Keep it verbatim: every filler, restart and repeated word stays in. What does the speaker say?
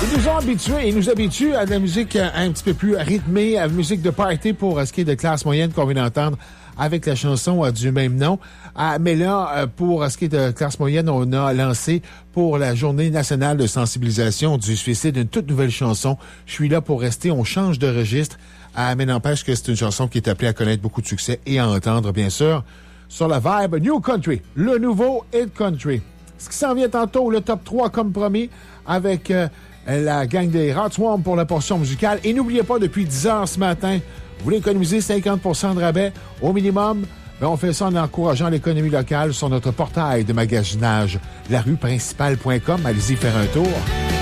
Ils nous ont habitués, ils nous habituent à de la musique un petit peu plus rythmée, à la musique de party pour ce qui est de classe moyenne qu'on vient d'entendre avec la chanson du même nom. Mais là, pour ce qui est de classe moyenne, on a lancé pour la Journée nationale de sensibilisation du suicide une toute nouvelle chanson. Je suis là pour rester, on change de registre. Mais n'empêche que c'est une chanson qui est appelée à connaître beaucoup de succès et à entendre, bien sûr, sur la vibe New Country, le nouveau Hit Country. Ce qui s'en vient tantôt, le top trois comme promis, avec euh, la gang des Hot Swamp pour la portion musicale. Et n'oubliez pas, depuis dix heures ce matin, vous voulez économiser cinquante pour cent de rabais au minimum? Bien, on fait ça en encourageant l'économie locale sur notre portail de magasinage, la rue principale point com. Allez-y faire un tour.